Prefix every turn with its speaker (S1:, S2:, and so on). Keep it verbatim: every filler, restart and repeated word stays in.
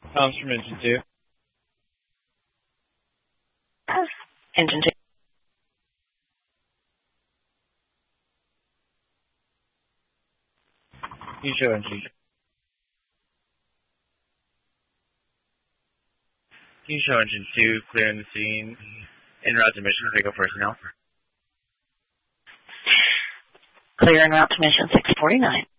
S1: Comes from engine two.
S2: Engine two.
S1: You show engine. You show engine two, clearing the scene. En route to mission, take personnel.
S2: Clear en route to mission six forty-nine.